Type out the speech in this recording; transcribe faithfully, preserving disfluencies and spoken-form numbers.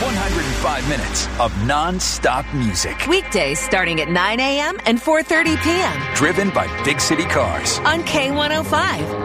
one hundred five minutes of non-stop music. Weekdays starting at nine a.m. and four thirty p.m. Driven by Big City Cars. On K one oh five.